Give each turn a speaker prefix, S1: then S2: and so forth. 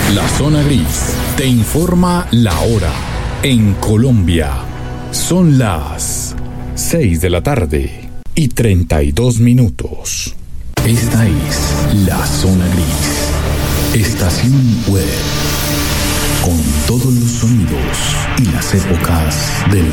S1: La Zona Gris te informa la hora. En Colombia son las 6 de la tarde y 32 minutos. Esta es La Zona Gris, estación web, con todos los sonidos y las épocas del